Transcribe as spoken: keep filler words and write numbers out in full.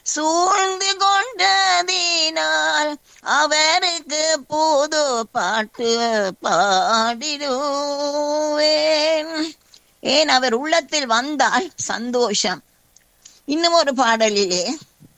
சூழ்ந்து கொண்டதினால் அவருக்கு புது பாட்டு பாடிடுவேன். ஏன் அவர் உள்ளத்தில் வந்தால் சந்தோஷம். இன்னும் ஒரு பாடலிலே